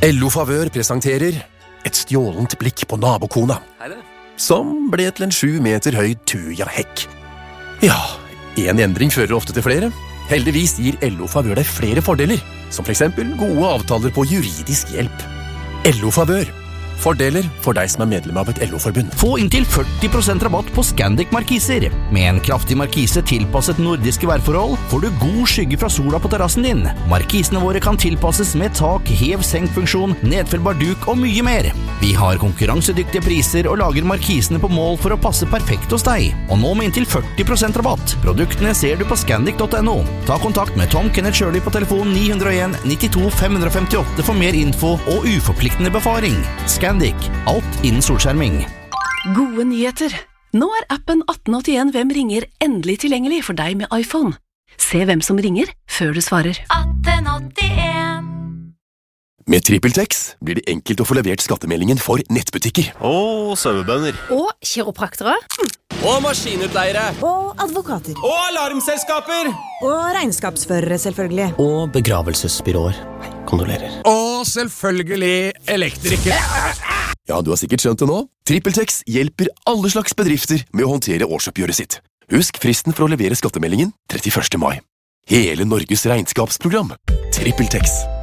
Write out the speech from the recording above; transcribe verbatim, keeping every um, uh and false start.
L O Favør presenterer et stjålent blikk på nabokona, som ble til en sju meter høy tuja-hekk. Ja, en endring fører ofte til flere. Heldigvis gir L O Favør deg flere fordeler, som for eksempel gode avtaler på juridisk hjelp. L O Favør. Fordeler for deg som er medlem av et L O-forbund. Få inntil førti prosent rabatt på Scandic-markiser. Med en kraftig markise tilpasset nordiske værforhold får du god skygge fra sola på terrassen din. Markisene våre kan tilpasses med tak, hev-senk-funksjon, nedfellbar duk og mye mer. Vi har konkurransedyktige priser og lager markisene på mål for å passe perfekt hos deg. Og nå med inntil førti prosent rabatt. Produktene ser du på scandic punktum no. Ta kontakt med Tom Kenneth Shirley på telefon ni null en nittito fem femtiåtte for mer info og uforpliktende befaring. Scandic, alt innen solskjerming. Gode nyheter. Nå er appen atten åttien Hvem ringer endelig tilgjengelig for deg med iPhone. Se hvem som ringer før du svarer. atten åttien. Med TrippelTex blir det enkelt å få levert skattemeldingen for nettbutikker. Og sauebønder. Og kiropraktere. Og maskinutleiere. Og advokater. Og alarmselskaper. Og regnskapsførere, selvfølgelig. Og begravelsesbyråer. Kondolerer. Og selvfølgelig elektrikere. Ja, du har sikkert skjønt det nå. TrippelTex hjelper alle slags bedrifter med å håndtere årsoppgjøret sitt. Husk fristen for å levere skattemeldingen trettiførste mai. Hele Norges regnskapsprogram. TrippelTex.